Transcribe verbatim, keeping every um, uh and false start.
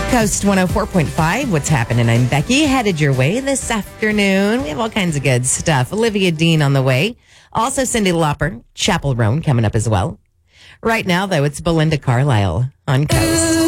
Coast one oh four point five. What's happening? I'm Becky. Headed your way this afternoon. We have all kinds of good stuff. Olivia Dean on the way. Also, Cyndi Lauper, Chapel Roan coming up as well. Right now, though, it's Belinda Carlisle on Coast.